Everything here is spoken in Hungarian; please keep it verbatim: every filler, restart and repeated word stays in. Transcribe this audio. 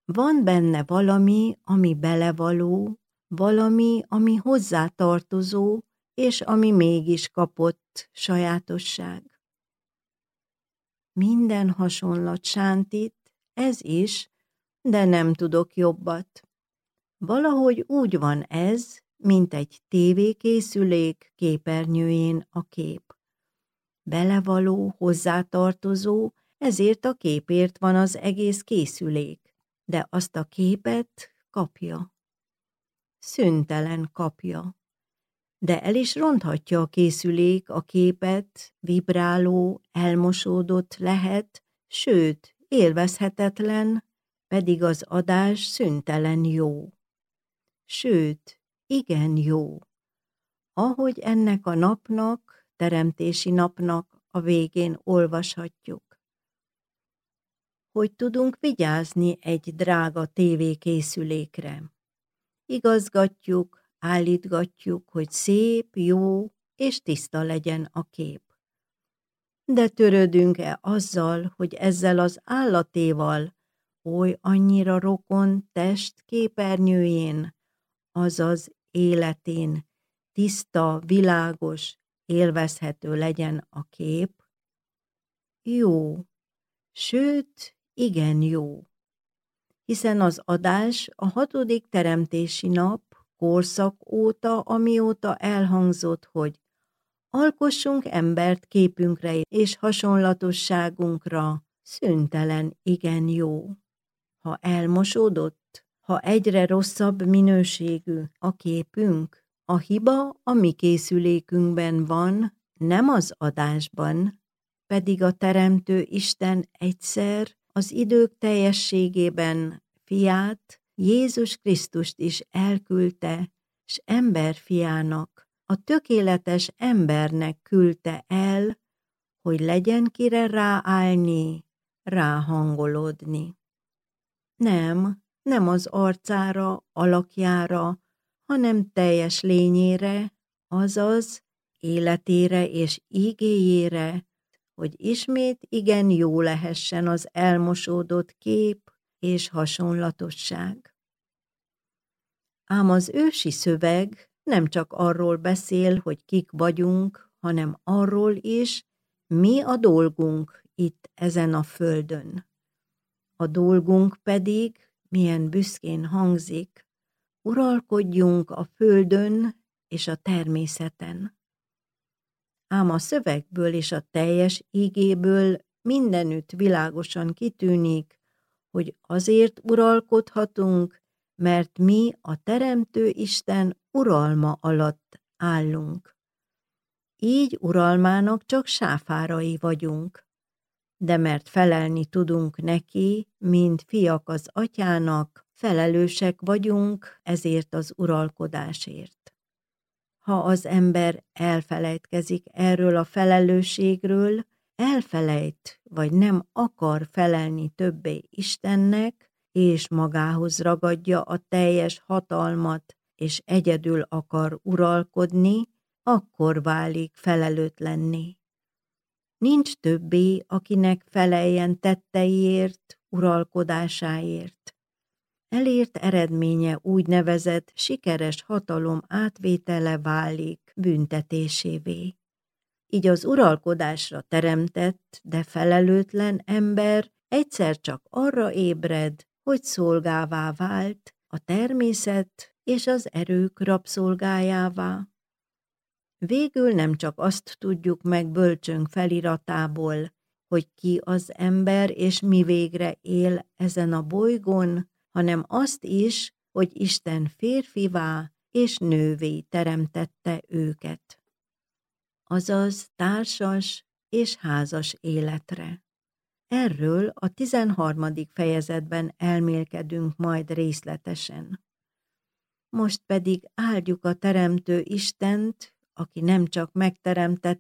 Van benne valami, ami belevaló, valami, ami hozzátartozó, és ami mégis kapott sajátosság. Minden hasonlat sántít, ez is, de nem tudok jobbat. Valahogy úgy van ez, mint egy tévékészülék képernyőjén a kép. Belevaló, hozzátartozó, ezért a képért van az egész készülék, de azt a képet kapja. Szüntelen kapja. De el is ronthatja a készülék a képet, vibráló, elmosódott lehet, sőt, élvezhetetlen, pedig az adás szüntelen jó. Sőt, igen jó. Ahogy ennek a napnak, teremtési napnak a végén olvashatjuk. Hogy tudunk vigyázni egy drága tévékészülékre. Igazgatjuk, állítgatjuk, hogy szép, jó és tiszta legyen a kép. De törődünk-e azzal, hogy ezzel az állatéval oly annyira rokon test képernyőjén, azaz életén tiszta, világos, élvezhető legyen a kép? Jó, sőt, igen jó. Hiszen az adás a hatodik teremtési nap korszak óta, amióta elhangzott, hogy alkossunk embert képünkre és hasonlatosságunkra, szüntelen igen jó. Ha elmosódott, ha egyre rosszabb minőségű a képünk, a hiba a mi készülékünkben van, nem az adásban, pedig a Teremtő Isten egyszer az idők teljességében fiát, Jézus Krisztust is elküldte, s emberfiának, a tökéletes embernek küldte el, hogy legyen kire ráállni, ráhangolódni. Nem, nem az arcára, alakjára, hanem teljes lényére, azaz életére és ígéjére, hogy ismét igen jó lehessen az elmosódott kép és hasonlatosság. Ám az ősi szöveg nem csak arról beszél, hogy kik vagyunk, hanem arról is, mi a dolgunk itt ezen a földön. A dolgunk pedig, milyen büszkén hangzik, uralkodjunk a földön és a természeten. Ám a szövegből és a teljes ígéből mindenütt világosan kitűnik, hogy azért uralkodhatunk, mert mi a Teremtő Isten uralma alatt állunk. Így uralmának csak sáfárai vagyunk, de mert felelni tudunk neki, mint fiak az atyának, felelősek vagyunk ezért az uralkodásért. Ha az ember elfelejtkezik erről a felelősségről, elfelejt vagy nem akar felelni többé Istennek, és magához ragadja a teljes hatalmat, és egyedül akar uralkodni, akkor válik felelőtlenné. Nincs többé, akinek feleljen tetteiért, uralkodásáért. Elért eredménye úgynevezett sikeres hatalom átvétele válik büntetésévé. Így az uralkodásra teremtett, de felelőtlen ember egyszer csak arra ébred, hogy szolgává vált, a természet és az erők rabszolgájává. Végül nem csak azt tudjuk meg bölcsönk feliratából, hogy ki az ember és mi végre él ezen a bolygón, hanem azt is, hogy Isten férfivá és nővé teremtette őket. Azaz társas és házas életre. Erről a tizenharmadik fejezetben elmélkedünk majd részletesen. Most pedig áldjuk a Teremtő Istent, aki nem csak megteremtette